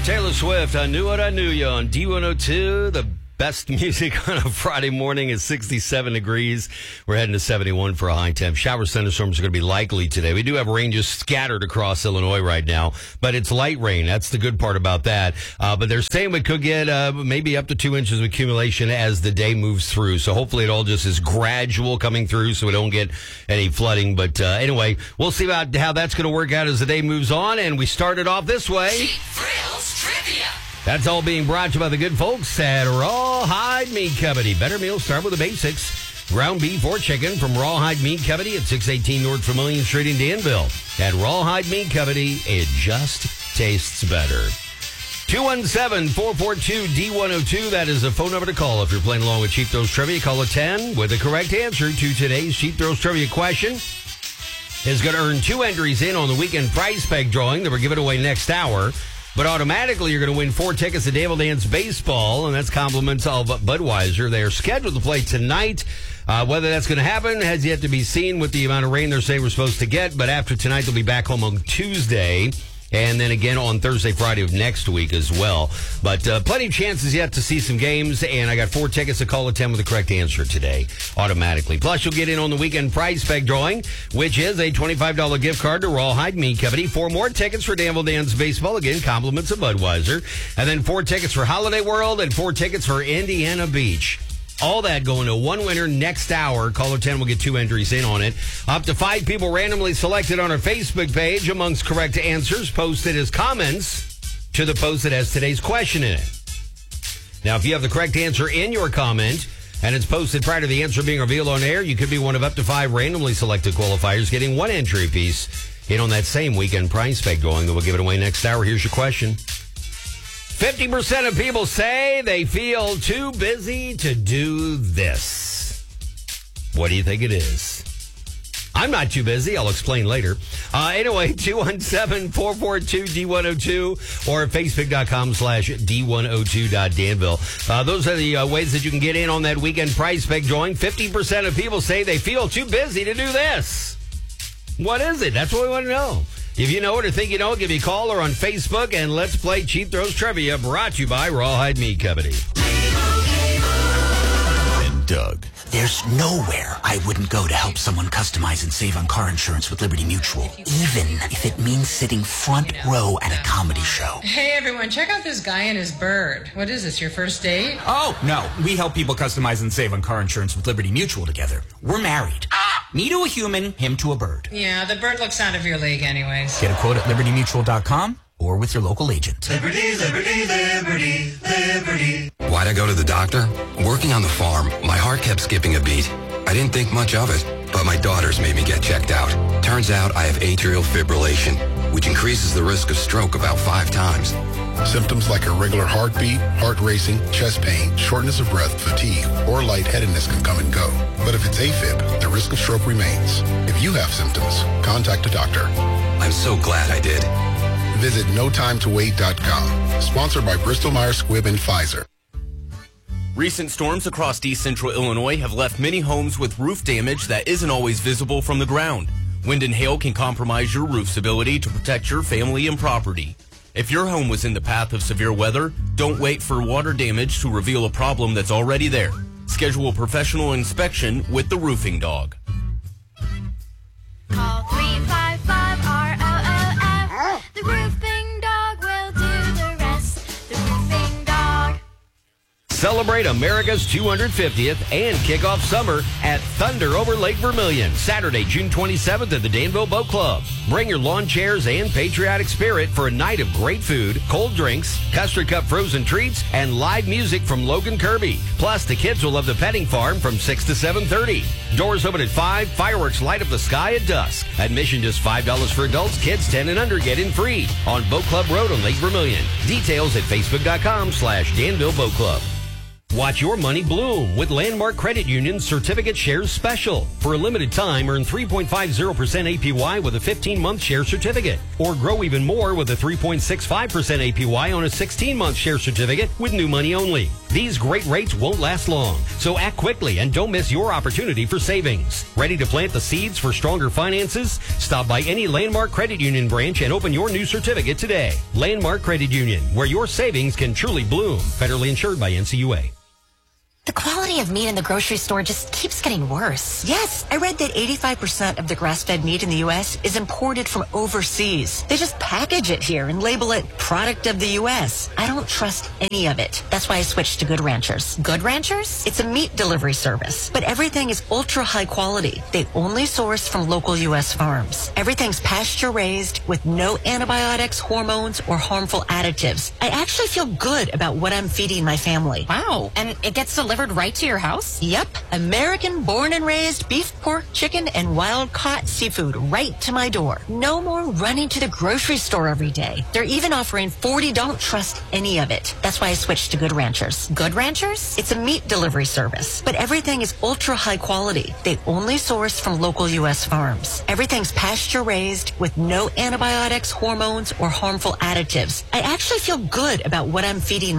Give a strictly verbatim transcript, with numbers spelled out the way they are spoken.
Taylor Swift, I Knew What I Knew You on D one oh two. The best music on a Friday morning is sixty-seven degrees. We're heading to seventy-one for a high temp. Shower thunderstorms are going to be likely today. We do have rain just scattered across Illinois right now, but it's light rain. That's the good part about that. Uh, but they're saying we could get uh, maybe up to two inches of accumulation as the day moves through. So hopefully it all just is gradual coming through so we don't get any flooding. But uh, anyway, we'll see about how that's going to work out as the day moves on. And we started off this way. Cheap Thrills Trivia. That's all being brought to you by the good folks at Rawhide Meat Company. Better meals start with the basics. Ground beef or chicken from Rawhide Meat Company at six eighteen North Vermilion Street in Danville. At Rawhide Meat Company, it just tastes better. two one seven, four four two, D one oh two. That is a phone number to call if you're playing along with Cheap Thrills Trivia. Call a ten with the correct answer to today's Cheap Thrills Trivia question. Is going to earn two entries in on the weekend prize peg drawing that we're giving away next hour. But automatically, you're going to win four tickets to Danville Dance Baseball, and that's compliments of Budweiser. They are scheduled to play tonight. Uh, whether that's going to happen has yet to be seen with the amount of rain they're saying we're supposed to get. But after tonight, they'll be back home on Tuesday. And then again on Thursday, Friday of next week as well. But uh, plenty of chances yet to see some games. And I got four tickets to call a ten with the correct answer today, automatically. Plus, you'll get in on the weekend prize peg drawing, which is a twenty-five dollars gift card to Rawhide Meat Company. Four more tickets for Danville Dance Baseball. Again, compliments of Budweiser. And then four tickets for Holiday World and four tickets for Indiana Beach. All that going to one winner next hour. Caller ten will get two entries in on it. Up to five people randomly selected on our Facebook page amongst correct answers posted as comments to the post that has today's question in it. Now, if you have the correct answer in your comment and it's posted prior to the answer being revealed on air, you could be one of up to five randomly selected qualifiers getting one entry apiece in on that same weekend prize peg drawing that we'll give it away next hour. Here's your question. fifty percent of people say they feel too busy to do this. What do you think it is? I'm not too busy. I'll explain later. Uh, anyway, two one seven, four four two, D one oh two or Facebook.com slash D102.Danville. Uh, those are the uh, ways that you can get in on that weekend prize peg drawing. fifty percent of people say they feel too busy to do this. What is it? That's what we want to know. If you know it or think you know it, give me a call or on Facebook, and let's play Cheap Thrills Trivia, brought to you by Rawhide Meat Company. And Doug. There's nowhere I wouldn't go to help someone customize and save on car insurance with Liberty Mutual, even if it means sitting front row at a comedy show. Hey, everyone, check out this guy and his bird. What is this, your first date? Oh, no. We help people customize and save on car insurance with Liberty Mutual together. We're married. Me to a human, him to a bird. Yeah, the bird looks out of your league anyways. Get a quote at Liberty Mutual dot com or with your local agent. Liberty, liberty, liberty, liberty. Why'd I go to the doctor? Working on the farm, my heart kept skipping a beat. I didn't think much of it, but my daughters made me get checked out. Turns out I have atrial fibrillation, which increases the risk of stroke about five times. Symptoms like irregular heartbeat, heart racing, chest pain, shortness of breath, fatigue, or lightheadedness can come and go. But if it's AFib, the risk of stroke remains. If you have symptoms, contact a doctor. I'm so glad I did. Visit no time to wait dot com. Sponsored by Bristol-Myers Squibb and Pfizer. Recent storms across east central Illinois have left many homes with roof damage that isn't always visible from the ground. Wind and hail can compromise your roof's ability to protect your family and property. If your home was in the path of severe weather, don't wait for water damage to reveal a problem that's already there. Schedule a professional inspection with the Roofing Dog. Call three five five R O O F. The Roofing Dog will do the rest. The Roofing Dog. Celebrate America's two hundred fiftieth and kick off summer at Thunder over Lake Vermilion, Saturday, June twenty-seventh at the Danville Boat Club. Bring your lawn chairs and patriotic spirit for a night of great food, cold drinks, custard cup frozen treats, and live music from Logan Kirby. Plus, the kids will love the petting farm from six to seven thirty. Doors open at five, fireworks light up the sky at dusk. Admission just five dollars for adults, kids ten and under get in free on Boat Club Road on Lake Vermilion. Details at Facebook.com slash Danville Boat Club. Watch your money bloom with Landmark Credit Union's Certificate Shares Special. For a limited time, earn three point five zero percent A P Y with a fifteen-month share certificate. or grow even more with a three point six five percent A P Y on a sixteen-month share certificate with new money only. These great rates won't last long, so act quickly and don't miss your opportunity for savings. Ready to plant the seeds for stronger finances? Stop by any Landmark Credit Union branch and open your new certificate today. Landmark Credit Union, where your savings can truly bloom. Federally insured by N C U A. The quality of meat in the grocery store just keeps getting worse. Yes, I read that eighty-five percent of the grass-fed meat in the U S is imported from overseas. They just package it here and label it product of the U S. I don't trust any of it. That's why I switched to Good Ranchers. Good Ranchers? It's a meat delivery service, but everything is ultra high quality. They only source from local U S farms. Everything's pasture-raised with no antibiotics, hormones, or harmful additives. I actually feel good about what I'm feeding my family. Wow. And it gets delivered right to your house? Yep. American born and raised beef, pork, chicken, and wild caught seafood right to my door. No more running to the grocery store every day. They're even offering forty Don't trust any of it. That's why I switched to Good Ranchers. Good Ranchers? It's a meat delivery service, but everything is ultra high quality. They only source from local U S farms. Everything's pasture raised with no antibiotics, hormones, or harmful additives. I actually feel good about what I'm feeding